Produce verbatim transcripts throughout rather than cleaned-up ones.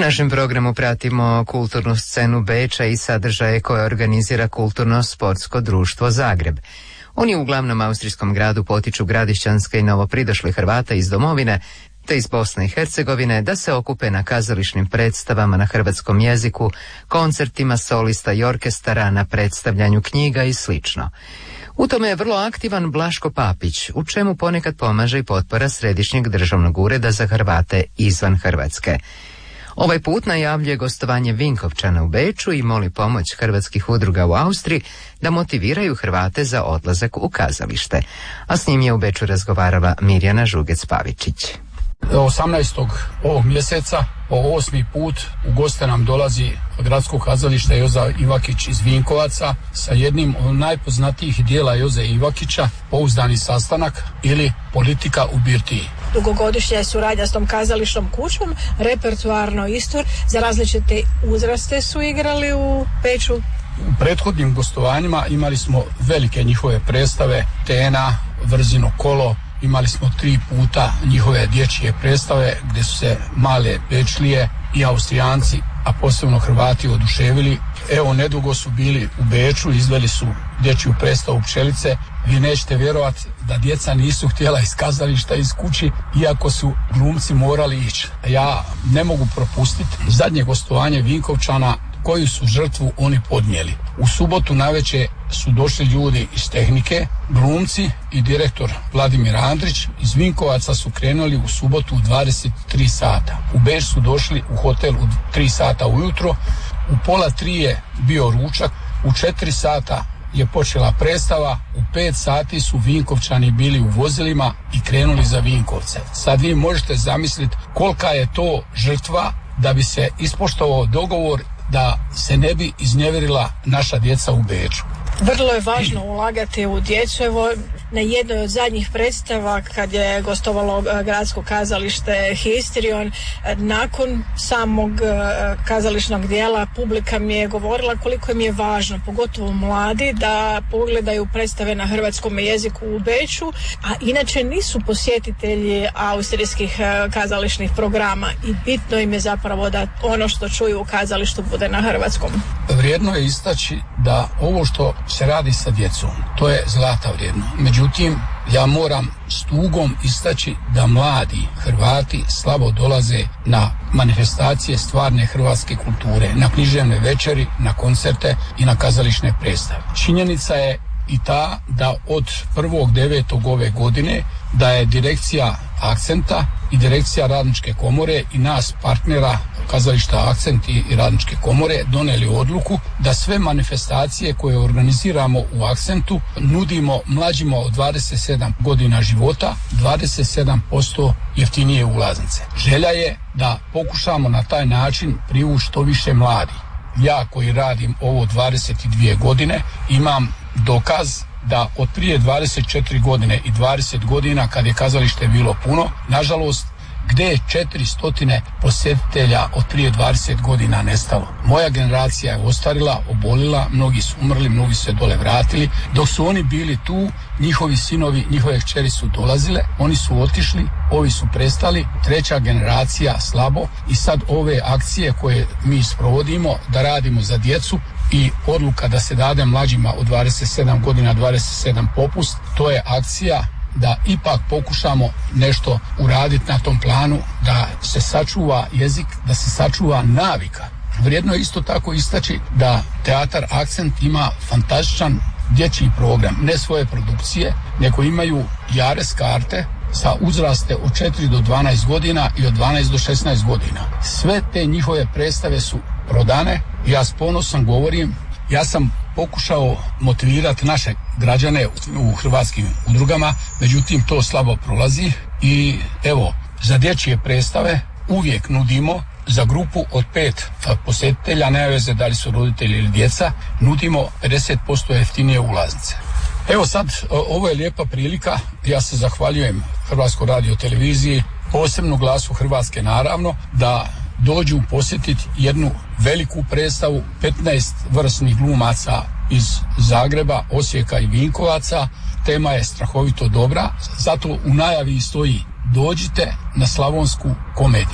našem programu pratimo kulturnu scenu Beča i sadržaje koje organizira Kulturno-sportsko društvo Zagreb. Oni u glavnom austrijskom gradu potiču gradišćanske i novopridošli Hrvata iz domovine te iz Bosne i Hercegovine da se okupe na kazališnim predstavama na hrvatskom jeziku, koncertima solista i orkestara, na predstavljanju knjiga i slično. U tome je vrlo aktivan Blaško Papić, u čemu ponekad pomaže i potpora Središnjeg državnog ureda za Hrvate izvan Hrvatske. Ovaj put najavljuje gostovanje Vinkovčana u Beču i moli pomoć hrvatskih udruga u Austriji da motiviraju Hrvate za odlazak u kazalište. A s njim je u Beču razgovarala Mirjana Žugec-Pavičić. osamnaestog ovog mjeseca po osmi put u goste nam dolazi gradsko kazalište Joza Ivakić iz Vinkovaca sa jednim od najpoznatijih dijela Joze Ivakića, Pouzdani sastanak ili Politika u birtiji. Dugogodišnja je suradnja s tom kazališnom kućom, repertoarno isto, za različite uzraste su igrali u Beču. U prethodnim gostovanjima imali smo velike njihove predstave, Tena, Vrzino kolo, imali smo tri puta njihove dječje predstave gdje su se male Bečlije i Austrijanci, a posebno Hrvati oduševili. Evo, nedugo su bili u Beču, izveli su dječju predstavu Pčelice. Vi nećete vjerovati da djeca nisu htjela iz kazališta, iz kući, iako su glumci morali ići. Ja ne mogu propustiti zadnje gostovanje Vinkovčana, koju su žrtvu oni podnijeli. U subotu navečer su došli ljudi iz tehnike, glumci i direktor Vladimir Andrić iz Vinkovaca su krenuli u subotu u dvadeset tri sata. U Beč su došli u hotel u tri sata ujutro, u pola tri je bio ručak, u četiri sata je počela predstava, u pet sati su Vinkovčani bili u vozilima i krenuli za Vinkovce. Sad vi možete zamisliti kolika je to žrtva da bi se ispoštovao dogovor da se ne bi iznevjerila naša djeca u Beču. Vrlo je važno ulagati u djecu. Evo, na jednoj od zadnjih predstava kad je gostovalo gradsko kazalište Histrion, nakon samog kazališnog dijela publika mi je govorila koliko im je važno, pogotovo mladi, da pogledaju predstave na hrvatskom jeziku u Beču, a inače nisu posjetitelji austrijskih kazališnih programa i bitno im je zapravo da ono što čuju u kazalištu bude na hrvatskom. Vrijedno je istaći da ovo što se radi sa djecom, to je zlata vrijedno. Međutim, ja moram s tugom istaći da mladi Hrvati slabo dolaze na manifestacije stvarne hrvatske kulture, na književne večeri, na koncerte i na kazališne predstave. Činjenica je i ta da od prvog devetog ove godine da je direkcija Akcenta i direkcija Radničke komore i nas partnera kazališta Akcent i Radničke komore donijeli odluku da sve manifestacije koje organiziramo u Akcentu nudimo mlađima od dvadeset sedam godina života dvadeset sedam posto jeftinije ulaznice. Želja je da pokušamo na taj način privući što više mladih. Ja koji radim ovo dvadeset dvije godine imam dokaz da od prije dvadeset četiri godine i dvadeset godina kad je kazalište bilo puno, nažalost gdje je četiristo posjetitelja od prije dvadeset godina nestalo. Moja generacija je ostarila, obolila, mnogi su umrli, mnogi su se dole vratili. Dok su oni bili tu, njihovi sinovi, njihove kćeri su dolazile, oni su otišli, ovi su prestali, treća generacija slabo i sad ove akcije koje mi sprovodimo da radimo za djecu i odluka da se dade mlađima od dvadeset sedam godina dvadeset sedam popust, to je akcija da ipak pokušamo nešto uraditi na tom planu, da se sačuva jezik, da se sačuva navika. Vrijedno je isto tako istaći da Teatar Akcent ima fantastičan dječji program, ne svoje produkcije, nego imaju Jares karte za uzraste od četiri do dvanaest godina i od dvanaest do šesnaest godina. Sve te njihove predstave su prodane. Ja s ponosom govorim, ja sam pokušao motivirati naše građane u hrvatskim udrugama, međutim to slabo prolazi i evo, za dječje predstave uvijek nudimo za grupu od pet posjetitelja, nema veze da li su roditelji ili djeca, nudimo pedeset posto jeftinije ulaznice. Evo sad, ovo je lijepa prilika, ja se zahvaljujem Hrvatskoj radioteleviziji, posebno Glasu Hrvatske naravno, da dođu posjetiti jednu veliku predstavu, petnaest vrsnih glumaca iz Zagreba, Osijeka i Vinkovaca. Tema je strahovito dobra, zato u najavi stoji dođite na slavonsku komediju.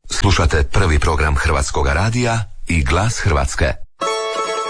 Slušate prvi program Hrvatskog radija i Glas Hrvatske.